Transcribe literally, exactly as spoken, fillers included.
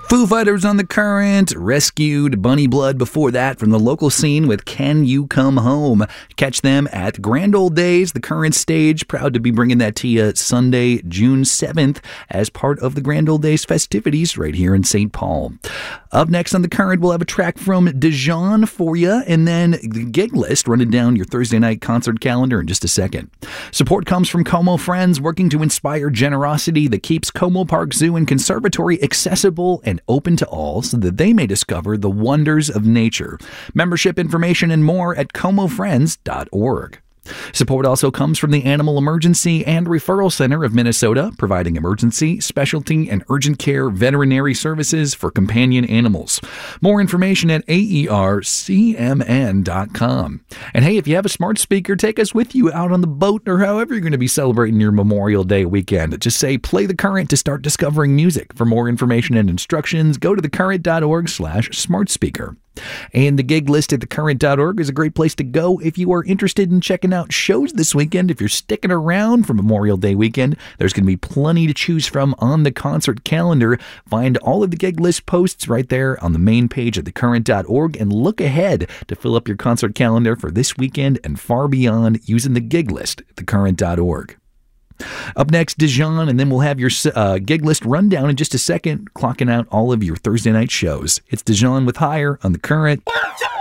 Foo Fighters on the Current, rescued Bunny Blood before that from the local scene with Can You Come Home. Catch them at Grand Old Days, the Current stage. Proud to be bringing that to you Sunday, June seventh, as part of the Grand Old Days festivities right here in Saint Paul. Up next on the Current, we'll have a track from Dijon for you, and then the gig list running down your Thursday night concert calendar in just a second. Support comes from Como Friends, working to inspire generosity that keeps Como Park Zoo and Conservatory accessible and open to all so that they may discover the wonders of nature. Membership information and more at como friends dot org. Support also comes from the Animal Emergency and Referral Center of Minnesota, providing emergency, specialty, and urgent care veterinary services for companion animals. More information at A E R C M N dot com. And hey, if you have a smart speaker, take us with you out on the boat or however you're going to be celebrating your Memorial Day weekend. Just say, play the Current to start discovering music. For more information and instructions, go to thecurrent dot org slash smart speaker. And the gig list at the current dot org is a great place to go if you are interested in checking out shows this weekend. If you're sticking around for Memorial Day weekend, there's going to be plenty to choose from on the concert calendar. Find all of the gig list posts right there on the main page at the current dot org and look ahead to fill up your concert calendar for this weekend and far beyond using the gig list at the current dot org. Up next, Dijon, and then we'll have your uh, gig list rundown in just a second, clocking out all of your Thursday night shows. It's Dijon with Higher on the Current. One, two.